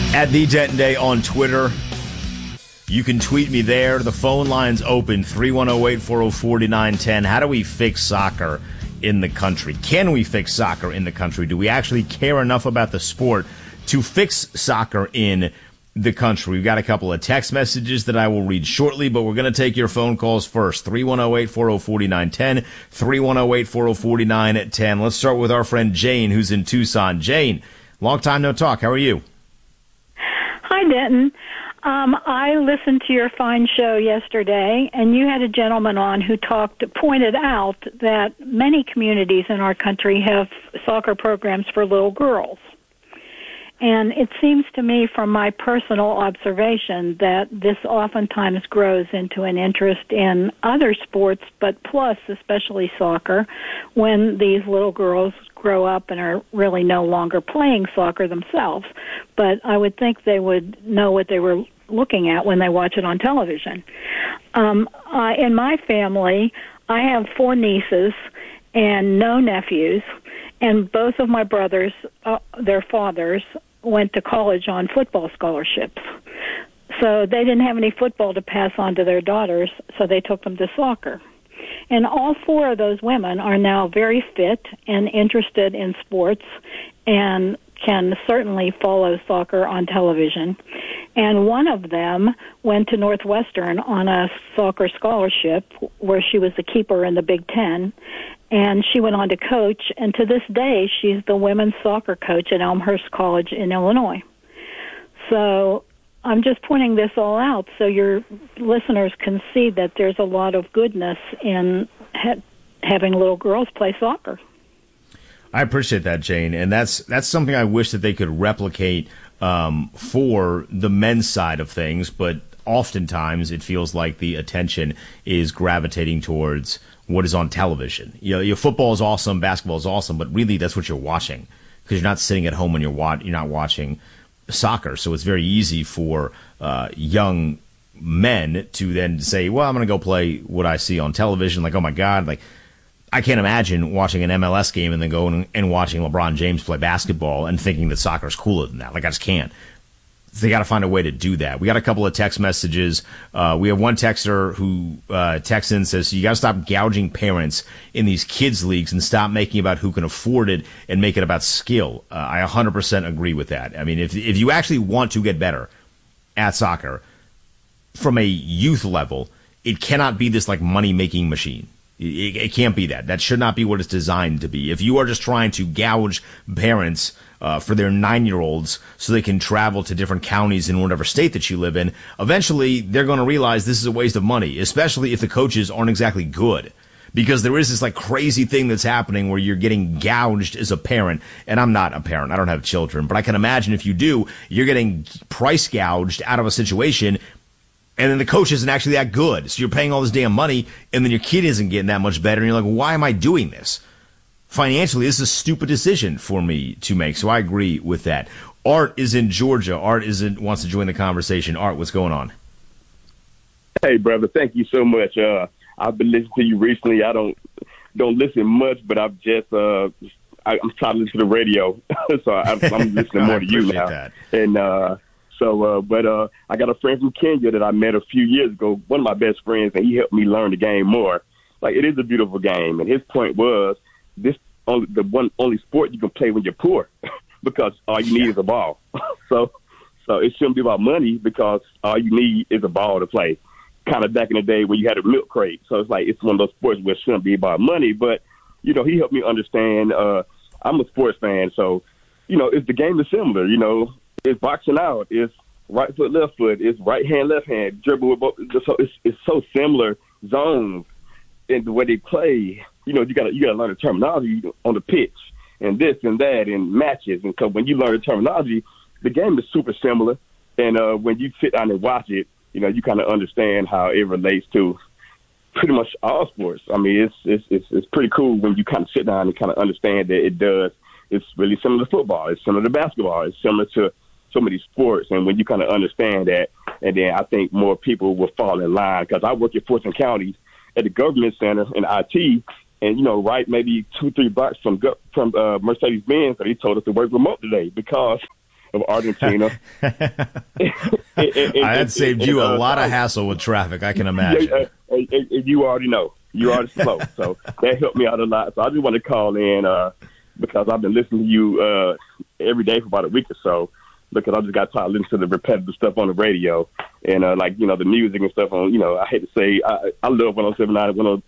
At the Denton Day on Twitter. You can tweet me there. The phone line's open, 310-840-4910. How do we fix soccer in the country? Can we fix soccer in the country? Do we actually care enough about the sport to fix soccer in the country? We've got a couple of text messages that I will read shortly, but we're going to take your phone calls first. 310-840-4910, 310-840-4910. Let's start with our friend Jane, who's in Tucson. Jane, long time no talk. How are you? Hi, Denton. I listened to your fine show yesterday, and you had a gentleman on who pointed out that many communities in our country have soccer programs for little girls. And it seems to me from my personal observation that this oftentimes grows into an interest in other sports, but plus especially soccer, when these little girls grow up and are really no longer playing soccer themselves. But I would think they would know what they were looking at when they watch it on television. In my family, I have 4 nieces and no nephews, and both of my brothers, their fathers, went to college on football scholarships. So they didn't have any football to pass on to their daughters, so they took them to soccer. And all 4 of those women are now very fit and interested in sports and can certainly follow soccer on television. And one of them went to Northwestern on a soccer scholarship where she was the keeper in the Big Ten. And she went on to coach, and to this day, she's the women's soccer coach at Elmhurst College in Illinois. So I'm just pointing this all out so your listeners can see that there's a lot of goodness in having little girls play soccer. I appreciate that, Jane, and that's something I wish that they could replicate for the men's side of things, but oftentimes it feels like the attention is gravitating towards what is on television. Your football is awesome, basketball is awesome, but really that's what you're watching because you're not sitting at home and you're not watching soccer. So it's very easy for young men to then say, well, I'm going to go play what I see on television. Like, oh, my God, like I can't imagine watching an MLS game and then going and watching LeBron James play basketball and thinking that soccer is cooler than that. Like, I just can't. They got to find a way to do that. We got a couple of text messages. We have one texter who texts in and says, you got to stop gouging parents in these kids' leagues and stop making about who can afford it and make it about skill. I 100% agree with that. I mean, if you actually want to get better at soccer from a youth level, it cannot be this like money-making machine. It can't be that. That should not be what it's designed to be. If you are just trying to gouge parents for their 9-year-olds so they can travel to different counties in whatever state that you live in, eventually they're going to realize this is a waste of money, especially if the coaches aren't exactly good. Because there is this like crazy thing that's happening where you're getting gouged as a parent. And I'm not a parent. I don't have children. But I can imagine if you do, you're getting price gouged out of a situation. And then the coach isn't actually that good. So you're paying all this damn money, and then your kid isn't getting that much better. And you're like, why am I doing this? Financially, this is a stupid decision for me to make. So I agree with that. Art is in Georgia. Art wants to join the conversation. Art, what's going on? Hey, brother. Thank you so much. I've been listening to you recently. I don't listen much, but I've just I'm trying to listen to the radio. So I'm listening more to you now. That. And but I got a friend from Kenya that I met a few years ago, one of my best friends, and he helped me learn the game more. Like, it is a beautiful game. And his point was, this only sport you can play when you're poor because all you need is a ball. So it shouldn't be about money because all you need is a ball to play. Kind of back in the day when you had a milk crate. So it's like, it's one of those sports where it shouldn't be about money. But, he helped me understand. I'm a sports fan, so, if the game is similar, it's boxing out. It's right foot, left foot. It's right hand, left hand. Dribble with both. So it's so similar zones in the way they play. You got to learn the terminology on the pitch and this and that and matches. And so when you learn the terminology, the game is super similar. And when you sit down and watch it, you kind of understand how it relates to pretty much all sports. I mean, it's pretty cool when you kind of sit down and kind of understand that it does. It's really similar to football. It's similar to basketball. It's similar to so many sports. And when you kind of understand that, and then I think more people will fall in line. Because I work at Fortune County at the government center in IT, and, right maybe 2-3 blocks from Mercedes-Benz, so they told us to work remote today because of Argentina. That saved you a lot of hassle with traffic, I can imagine. You already know. You already slow. So that helped me out a lot. So I just want to call in because I've been listening to you every day for about a week or so, because I just got tired of listening to the repetitive stuff on the radio and, the music and stuff on, I hate to say, I love 107.9,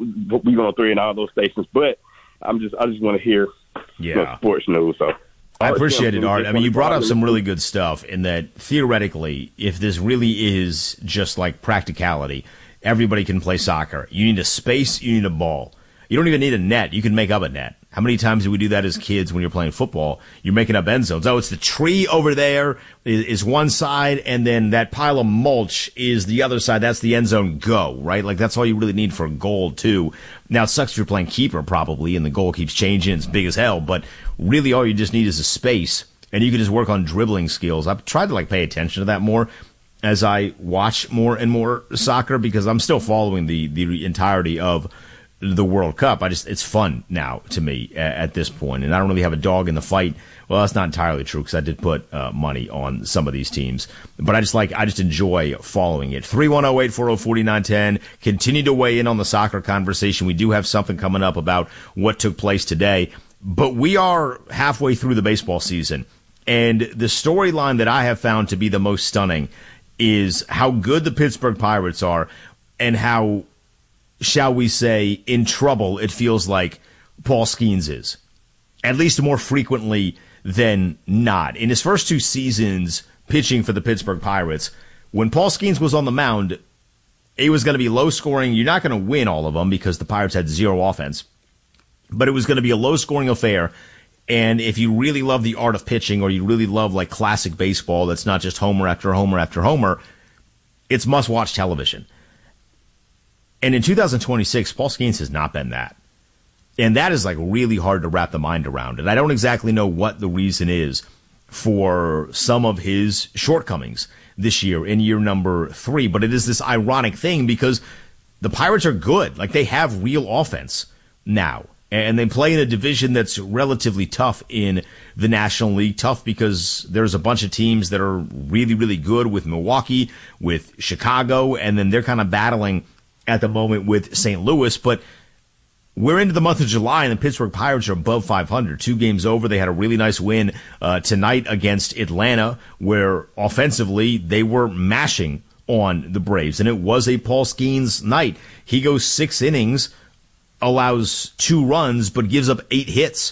we 103 and all those stations, but I just want to hear sports news. So I appreciate it, Art. I mean, you brought up some really good stuff in that theoretically, if this really is just like practicality, everybody can play soccer. You need a space, you need a ball. You don't even need a net. You can make up a net. How many times do we do that as kids when you're playing football? You're making up end zones. Oh, it's the tree over there is one side, and then that pile of mulch is the other side. That's the end zone. Go, right? Like, that's all you really need for a goal, too. Now, it sucks if you're playing keeper, probably, and the goal keeps changing. It's big as hell. But really, all you just need is a space, and you can just work on dribbling skills. I've tried to, pay attention to that more as I watch more and more soccer, because I'm still following the entirety of the World Cup. It's fun now to me at this point, and I don't really have a dog in the fight. Well, that's not entirely true, because I did put money on some of these teams, but I just enjoy following it. 310-840-4910. Continue to weigh in on the soccer conversation. We do have something coming up about what took place today, but we are halfway through the baseball season, and the storyline that I have found to be the most stunning is how good the Pittsburgh Pirates are, and how, shall we say, in trouble it feels like Paul Skeens is, at least more frequently than not. In his first two seasons pitching for the Pittsburgh Pirates, when Paul Skeens was on the mound, it was going to be low scoring. You're not going to win all of them because the Pirates had zero offense, but it was going to be a low scoring affair. And if you really love the art of pitching, or you really love classic baseball that's not just homer after homer after homer, it's must-watch television. And in 2026, Paul Skeens has not been that. And that is really hard to wrap the mind around. And I don't exactly know what the reason is for some of his shortcomings this year in year number 3. But it is this ironic thing, because the Pirates are good. They have real offense now. And they play in a division that's relatively tough in the National League. Tough because there's a bunch of teams that are really, really good, with Milwaukee, with Chicago, and then they're kind of battling at the moment with St. Louis. But we're into the month of July, and the Pittsburgh Pirates are above 500. 2 games over. They had a really nice win tonight against Atlanta, where offensively they were mashing on the Braves. And it was a Paul Skeens night. He goes 6 innings, allows 2 runs, but gives up 8 hits.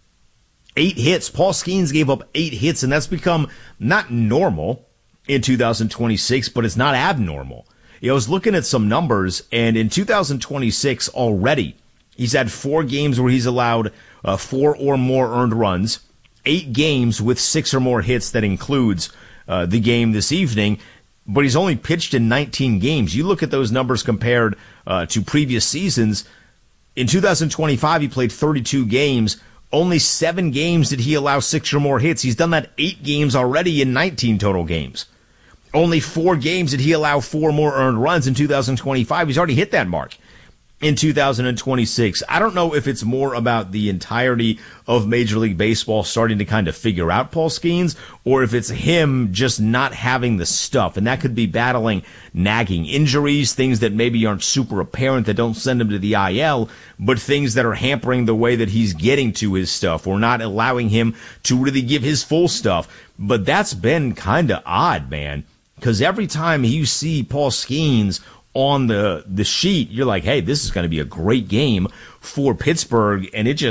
8 hits. Paul Skeens gave up 8 hits, and that's become not normal in 2026, but it's not abnormal. I was looking at some numbers, and in 2026 already, he's had 4 games where he's allowed 4 or more earned runs, 8 games with 6 or more hits. That includes the game this evening, but he's only pitched in 19 games. You look at those numbers compared to previous seasons. In 2025, he played 32 games. Only 7 games did he allow 6 or more hits. He's done that 8 games already in 19 total games. Only 4 games did he allow 4 more earned runs in 2025. He's already hit that mark in 2026. I don't know if it's more about the entirety of Major League Baseball starting to kind of figure out Paul Skeens, or if it's him just not having the stuff. And that could be battling nagging injuries, things that maybe aren't super apparent that don't send him to the IL, but things that are hampering the way that he's getting to his stuff, or not allowing him to really give his full stuff. But that's been kind of odd, man, because every time you see Paul Skeens on the sheet, you're like, hey, this is going to be a great game for Pittsburgh, and it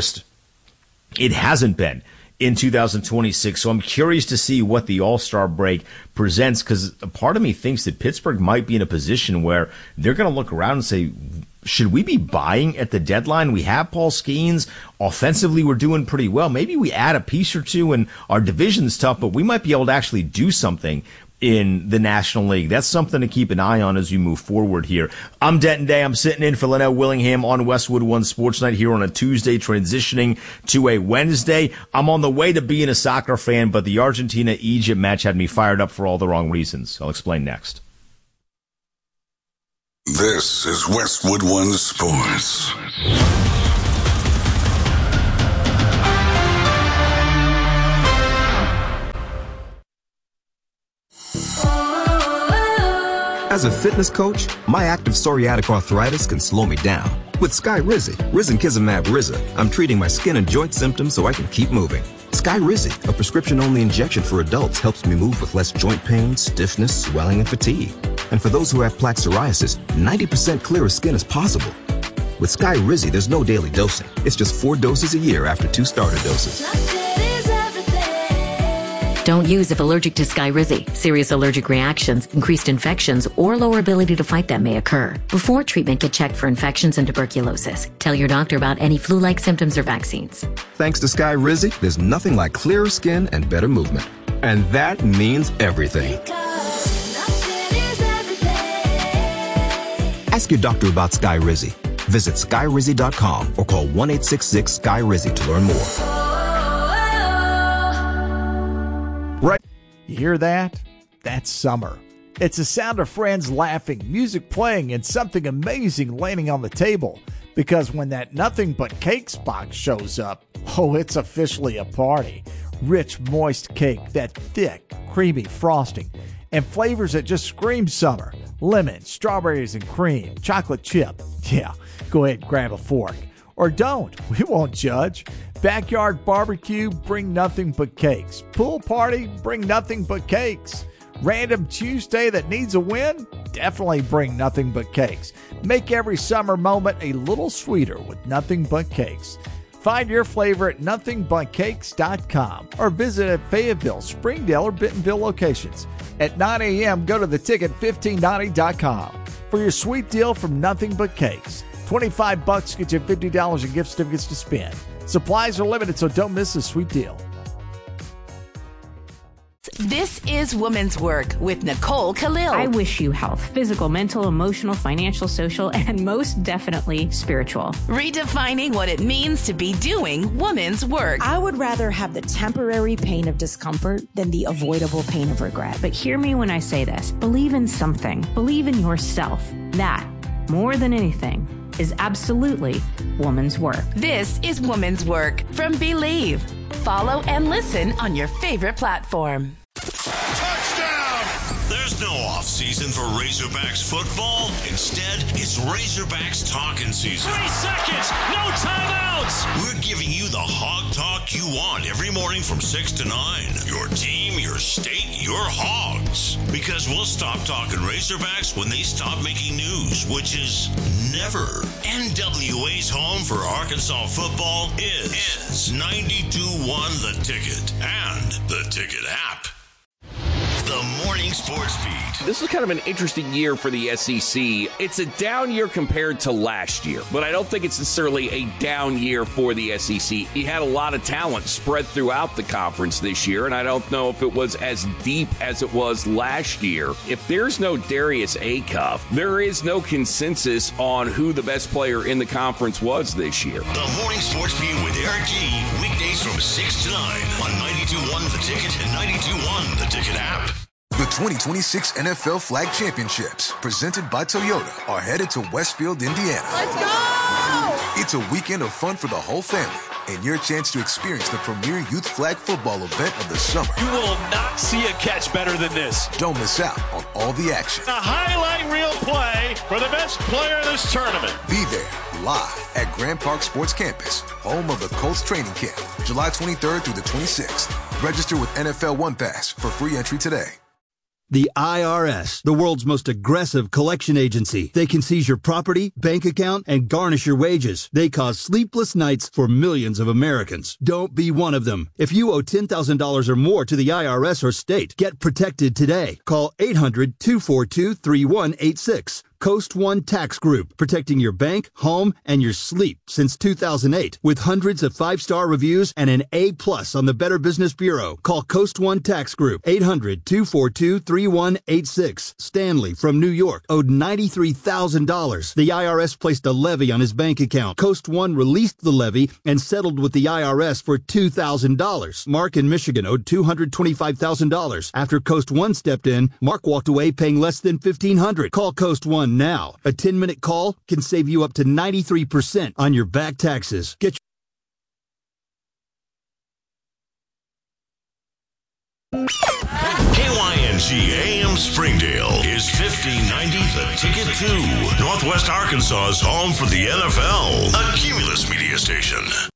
hasn't been in 2026. So I'm curious to see what the All-Star break presents, because a part of me thinks that Pittsburgh might be in a position where they're going to look around and say, should we be buying at the deadline? We have Paul Skeens. Offensively, we're doing pretty well. Maybe we add a piece or two, and our division's tough, but we might be able to actually do something in the National League. That's something to keep an eye on as we move forward here. I'm Denton Day. I'm sitting in for Linnell Willingham on Westwood One Sports Night here on a Tuesday, transitioning to a Wednesday. I'm on the way to being a soccer fan, but the Argentina-Egypt match had me fired up for all the wrong reasons. I'll explain next. This is Westwood One Sports. As a fitness coach, my active psoriatic arthritis can slow me down. With Skyrizi, risankizumab Riza, I'm treating my skin and joint symptoms so I can keep moving. Skyrizi, a prescription-only injection for adults, helps me move with less joint pain, stiffness, swelling, and fatigue. And for those who have plaque psoriasis, 90% clearer skin is possible. With Skyrizi, there's no daily dosing. It's just 4 doses a year after 2 starter doses. Don't use if allergic to Skyrizi. Serious allergic reactions, increased infections, or lower ability to fight them may occur. Before treatment, get checked for infections and tuberculosis. Tell your doctor about any flu-like symptoms or vaccines. Thanks to Skyrizi, there's nothing like clearer skin and better movement. And that means everything. Ask your doctor about Skyrizi. Visit Skyrizi.com or call 1-866-SKY-RIZI to learn more. Right. You hear that? That's summer. It's the sound of friends laughing, music playing, and something amazing landing on the table. Because when that Nothing But Cakes box shows up, oh, it's officially a party. Rich, moist cake, that thick, creamy frosting, and flavors that just scream summer. Lemon, strawberries and cream, chocolate chip. Yeah, go ahead and grab a fork. Or don't. We won't judge. Backyard barbecue, bring nothing but cakes. Pool party, bring nothing but cakes. Random Tuesday that needs a win? Definitely bring nothing but cakes. Make every summer moment a little sweeter with Nothing But Cakes. Find your flavor at nothingbutcakes.com or visit at Fayetteville, Springdale, or Bentonville locations. At 9 a.m., go to theticket1590.com for your sweet deal from Nothing But Cakes. $25 gets you $50 in gift certificates to spend. Supplies are limited, so don't miss this sweet deal. This is Women's Work with Nicole Khalil. I wish you health, physical, mental, emotional, financial, social, and most definitely spiritual. Redefining what it means to be doing women's work. I would rather have the temporary pain of discomfort than the avoidable pain of regret. But hear me when I say this. Believe in something. Believe in yourself. That, more than anything, is absolutely woman's work. This is Woman's Work from Believe. Follow and listen on your favorite platform. Touchdown! There's no off-season for Razorbacks football. Instead, it's Razorbacks talking season. 3 seconds, no timeouts! We're giving you the hog talk you want every morning from 6 to 9. Your team, your state, your hogs. Because we'll stop talking Razorbacks when they stop making news, which is never. NWA's home for Arkansas football is 92.1 The Ticket and The Ticket app. The Morning Sports Beat. This is kind of an interesting year for the SEC. It's a down year compared to last year, but I don't think it's necessarily a down year for the SEC. You had a lot of talent spread throughout the conference this year, and I don't know if it was as deep as it was last year. If there's no Darius Acuff, there is no consensus on who the best player in the conference was this year. The Morning Sports Beat with Eric G. Weekdays from 6 to 9 on 92.1 The Ticket and 92.1 The Ticket app. The 2026 NFL Flag Championships, presented by Toyota, are headed to Westfield, Indiana. Let's go! It's a weekend of fun for the whole family and your chance to experience the premier youth flag football event of the summer. You will not see a catch better than this. Don't miss out on all the action. A highlight reel play for the best player in this tournament. Be there live at Grand Park Sports Campus, home of the Colts training camp, July 23rd through the 26th. Register with NFL One Pass for free entry today. The IRS, the world's most aggressive collection agency. They can seize your property, bank account, and garnish your wages. They cause sleepless nights for millions of Americans. Don't be one of them. If you owe $10,000 or more to the IRS or state, get protected today. Call 800-242-3186. Coast One Tax Group, protecting your bank, home, and your sleep since 2008. With hundreds of 5-star reviews and an A+ on the Better Business Bureau. Call Coast One Tax Group, 800-242-3186. Stanley from New York owed $93,000. The IRS placed a levy on his bank account. Coast One released the levy and settled with the IRS for $2,000. Mark in Michigan owed $225,000. After Coast One stepped in, Mark walked away paying less than $1,500. Call Coast One now. A 10-minute call can save you up to 93% on your back taxes. Get KYNG AM Springdale is is 1590 The Ticket 2, Northwest Arkansas's home for the NFL, a Cumulus media station.